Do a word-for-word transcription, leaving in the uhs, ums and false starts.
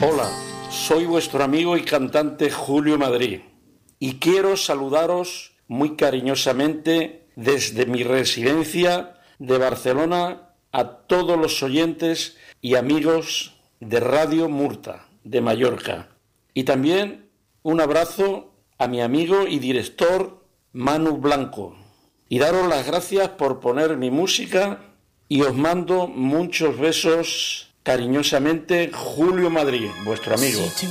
Hola, soy vuestro amigo y cantante Julio Madrid y quiero saludaros muy cariñosamente desde mi residencia de Barcelona a todos los oyentes y amigos de Radio Murta de Mallorca. Y también un abrazo a mi amigo y director Manu Blanco. Y daros las gracias por poner mi música y os mando muchos besos cariñosamente, Julio Madrid, vuestro amigo.